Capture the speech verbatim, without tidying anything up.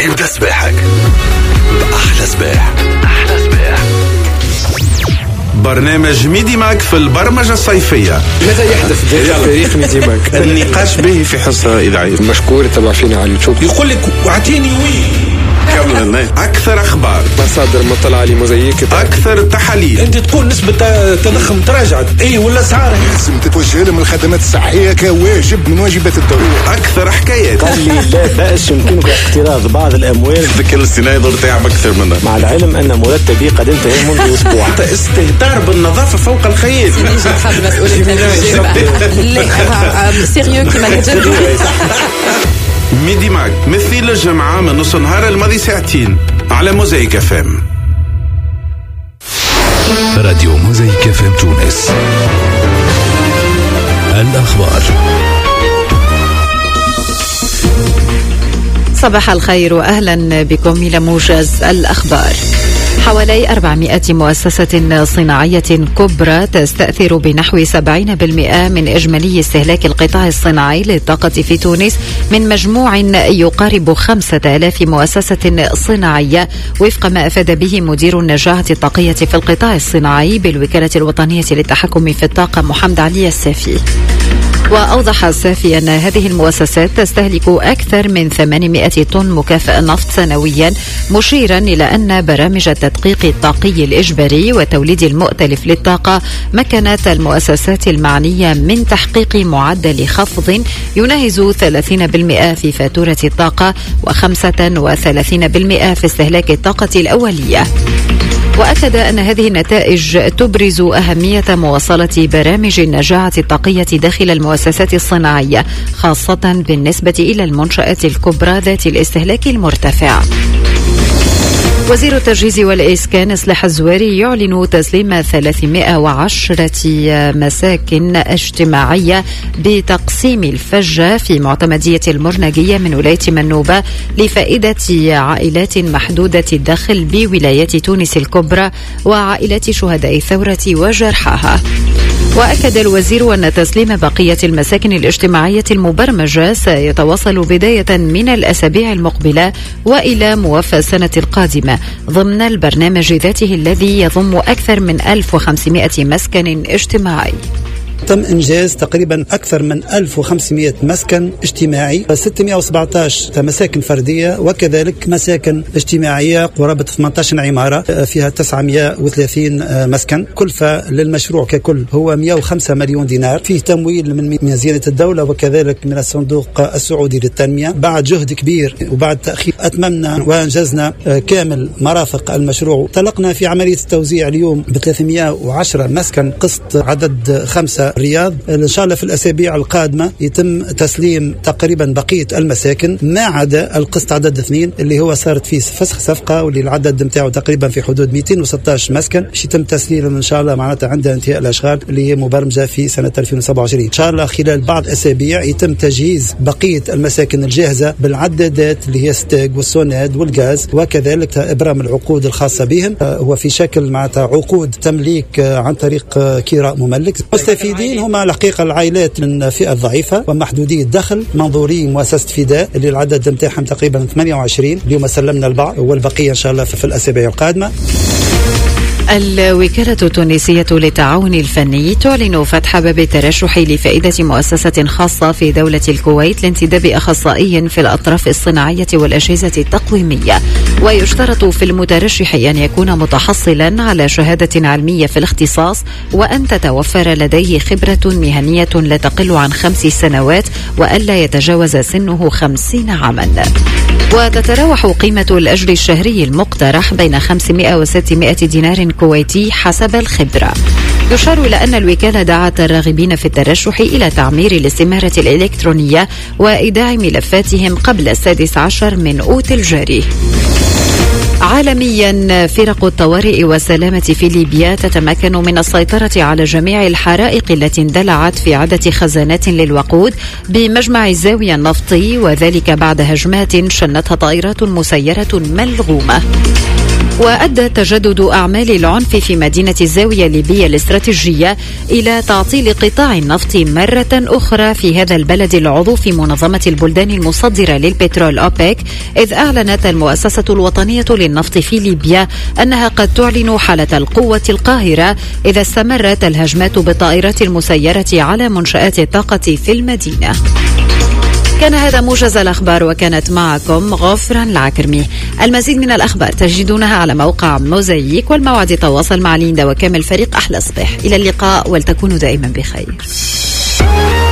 ابدأ سباحك بأحلى سباح. أحلى سباح. برنامج ميدي ماك في البرمجة الصيفية. ماذا يحدث داخل فريق ميدي ماك؟ النقاش به في حصة إذاعية. مشكور تبع فينا على اليوتيوب. يقول لك واعطيني وين أكثر أخبار، مصادر مطلع علي موزايك، أكثر تحاليل. أنت تقول نسبة تضخم تراجعت أي ولا أسعار لازم تتوجه لهم الخدمات الصحية كواجب من واجبات الدولة. أكثر حكايات. قال لي لا بأس يمكنك اقتراض بعض الأموال. ذكر السنة يضر تعب أكثر منها، مع العلم أن مرتبي قد انتهى منذ أسبوع. استهتار بالنظافة فوق الخيال. سيريو كما تجد. ميدي ماك مثل الجمعة من نص نهار الماضي ساعتين على موزايك اف ام. راديو موزايك اف ام تونس. الأخبار. صباح الخير وأهلا بكم إلى موجز الأخبار. حوالي أربعمائة مؤسسة صناعية كبرى تستأثر بنحو سبعين بالمئة من إجمالي استهلاك القطاع الصناعي للطاقة في تونس من مجموع يقارب خمسة آلاف مؤسسة صناعية، وفق ما أفاد به مدير النجاعة الطاقية في القطاع الصناعي بالوكالة الوطنية للتحكم في الطاقة محمد علي السافي. وأوضح السافي أن هذه المؤسسات تستهلك أكثر من ثمانمائة طن مكافأ نفط سنويا، مشيرا إلى أن برامج التدقيق الطاقي الإجباري والتوليد المؤتلف للطاقة مكنت المؤسسات المعنية من تحقيق معدل خفض يناهز ثلاثين بالمئة في فاتورة الطاقة وخمسة وثلاثين بالمئة في استهلاك الطاقة الأولية. وأكد أن هذه النتائج تبرز أهمية مواصلة برامج النجاعة الطاقية داخل المؤسسات الصناعية، خاصة بالنسبة إلى المنشآت الكبرى ذات الاستهلاك المرتفع. وزير التجهيز والإسكان إصلاح الزواري يعلن تسليم ثلاثمائة وعشرة مساكن اجتماعية بتقسيم الفجة في معتمدية المرنجية من ولاية منوبة لفائدة عائلات محدودة الدخل بولايات تونس الكبرى وعائلات شهداء الثورة وجرحاها. وأكد الوزير أن تسليم بقية المساكن الاجتماعية المبرمجة سيتواصل بداية من الأسابيع المقبلة وإلى موافى السنة القادمة ضمن البرنامج ذاته الذي يضم أكثر من ألف وخمسمائة مسكن اجتماعي. تم إنجاز تقريبا أكثر من ألف وخمسمائة مسكن اجتماعي، ستمائة وسبعة عشر مساكن فردية، وكذلك مساكن اجتماعية قرابة ثمانية عشر عمارة فيها تسعمائة وثلاثين مسكن. كلفة للمشروع ككل هو مائة وخمسة مليون دينار، فيه تمويل من ميزانية الدولة وكذلك من الصندوق السعودي للتنمية. بعد جهد كبير وبعد تأخير أتممنا وأنجزنا كامل مرافق المشروع. طلقنا في عملية التوزيع اليوم ب ثلاثمائة وعشرة مسكن قسط عدد خمسة الرياض. إن شاء الله في الأسابيع القادمة يتم تسليم تقريبا بقية المساكن ما عدا القسط عدد اثنين اللي هو صارت فيه فسخ صفقة واللي العدد متاعه تقريبا في حدود مئتين وستة عشر مسكن، يتم تسليمهم إن شاء الله معناتها عند انتهاء الأشغال اللي هي مبرمجة في سنة ألفين وسبعة وعشرين. إن شاء الله خلال بعض أسابيع يتم تجهيز بقية المساكن الجاهزة بالعدادات اللي هي ستاج والسوناد والغاز وكذلك إبرام العقود الخاصة بهم. هو في شكل معناتها عقود تمليك عن طريق كيراء مملك. مستفيدين هما الحقيقة العائلات من الفئة الضعيفة ومحدودي الدخل، منظوري مؤسسة فداء اللي العدد متاعهم تقريبا ثمانية وعشرين. اليوم سلمنا البعض والبقية إن شاء الله في الأسابيع القادمة. الوكالة التونسية للتعاون الفني تعلن فتح باب الترشح لفائدة مؤسسة خاصة في دولة الكويت لانتداب أخصائي في الأطراف الصناعية والأجهزة التقويمية، ويشترط في المترشح أن يكون متحصلا على شهادة علمية في الاختصاص وأن تتوفر لديه خبرة مهنية لا تقل عن خمس سنوات وألا يتجاوز سنه خمسين عاما. وتتراوح قيمة الأجر الشهري المقترح بين خمسمائة وستمائة دينار كويتي حسب الخبرة. يشار إلى أن الوكالة دعت الراغبين في الترشح إلى تعمير الاستمارة الإلكترونية وإيداع ملفاتهم قبل السادس عشر من أوت الجاري. عالميا، فرق الطوارئ والسلامة في ليبيا تتمكن من السيطرة على جميع الحرائق التي اندلعت في عدة خزانات للوقود بمجمع الزاوية النفطي، وذلك بعد هجمات شنتها طائرات مسيرة ملغومة. وأدى تجدد أعمال العنف في مدينة الزاوية الليبية الاستراتيجية إلى تعطيل قطاع النفط مرة أخرى في هذا البلد العضو في منظمة البلدان المصدرة للبترول أوبك، إذ أعلنت المؤسسة الوطنية للنفط في ليبيا أنها قد تعلن حالة القوة القاهرة إذا استمرت الهجمات بالطائرات المسيرة على منشآت الطاقة في المدينة. كان هذا موجز الأخبار، وكانت معكم غفران العكرمي. المزيد من الأخبار تجدونها على موقع موزايك، والموعد تواصل مع ليندا وكامل فريق أحلى صباح. إلى اللقاء، ولتكونوا دائما بخير.